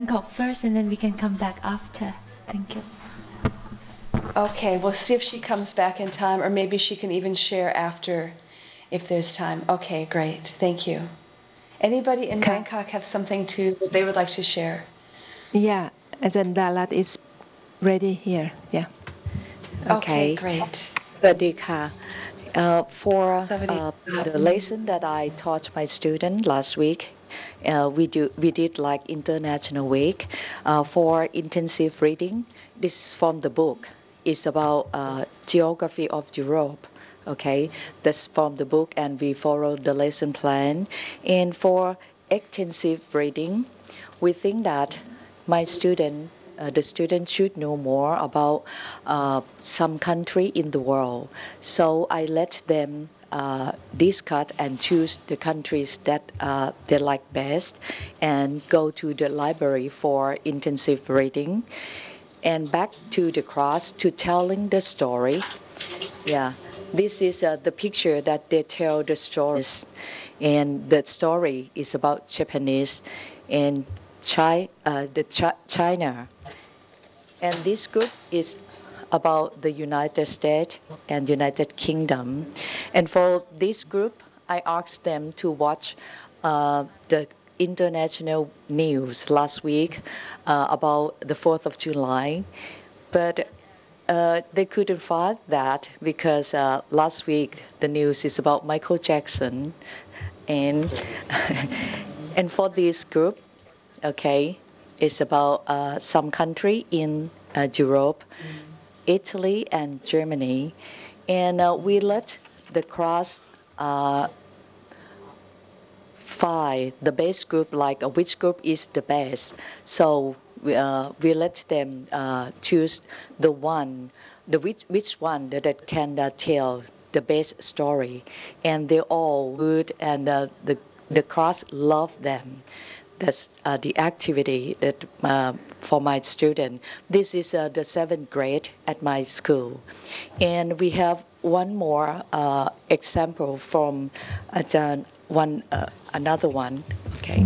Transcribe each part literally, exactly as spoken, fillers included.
Bangkok first, and then we can come back after. Thank you. Okay, we'll see if she comes back in time, or maybe she can even share after if there's time. Okay, great. Thank you. Anybody in ค่ะ Bangkok have something to that they would like to share? Yeah, Ajahn Dalat is ready here. Yeah. Okay, Okay. great. สวัสดีค่ะ Uh, for Somebody. uh, the lesson that I taught my student last week, uh, we do we did like international week uh, for intensive reading. This is from the book. It's about uh, geography of Europe. Okay, that's from the book, and we follow the lesson plan. And for extensive reading, we think that my student uh, the student should know more about uh, some country in the world. So I let them uh, discuss and choose the countries that uh, they like best and go to the library for intensive reading and back to the class to telling the story. Yeah, this is uh, the picture that they tell the stories, and the story is about Japanese and Chi- uh, the Chi- China. And this group is about the United States and United Kingdom. And for this group, I asked them to watch uh, the international news last week uh, about the fourth of July. But uh, they couldn't find that because uh, last week the news is about Michael Jackson. And, and for this group, okay, it's about uh, some country in uh, Europe, Italy and Germany, and uh, we let the class uh, find the best group, like uh, which group is the best. So we, uh, we let them uh, choose the one, the which which one that, that can uh, tell the best story, and they're all good, and uh, the the class love them. That's uh, the activity that uh, for my student. This is uh, the seventh grade at my school, and we have one more uh, example from uh, one uh, another one. Okay.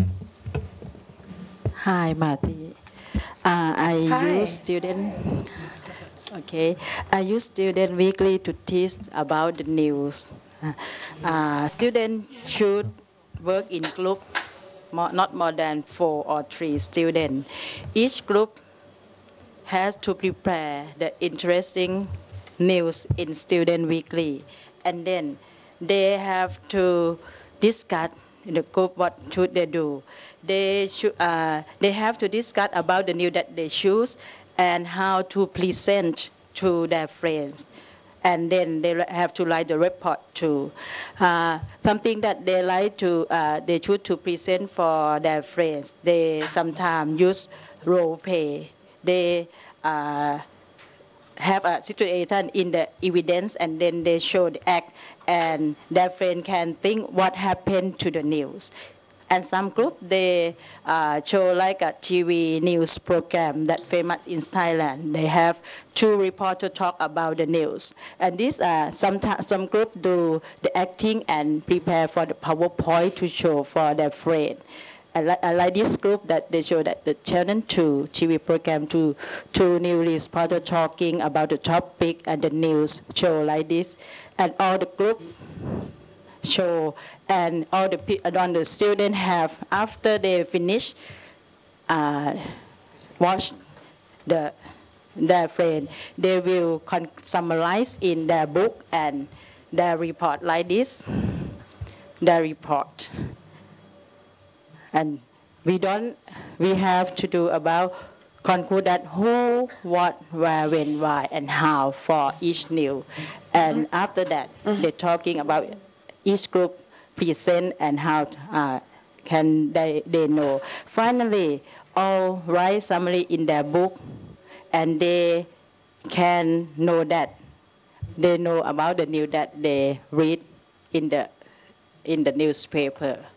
Hi, Marty. Uh, I use Hi. student. Okay, I use student weekly to teach about the news. Uh, uh, students should work in group, more, not more than four or three students. Each group has to prepare the interesting news in student weekly, and then they have to discuss in the group what should they do. They should uh, they have to discuss about the news that they choose and how to present to their friends, and then they have to write the report too. Uh, something that they like to uh, they choose to present for their friends. They sometimes use role play. They uh, have a situation in the evidence, and then they show the act, and their friend can think what happened to the news. And some group they uh, show like a T V news program that famous in Thailand. They have two reporters talk about the news, and this uh, some some group do the acting and prepare for the PowerPoint to show for their friend. I, li- I like this group that they show that the channel two T V program to two news reporter talking about the topic and the news show like this, and all the group show, and all the pe- all the students have after they finish uh, watch the their friend, they will con- summarize in their book and their report like this, their report. And we don't we have to do about conclude that who, what, where, when, why, and how for each new. And after that, they're talking about each group present and how uh, can they, they know. Finally, all write summary in their book, and they can know that they know about the news that they read in the in the newspaper.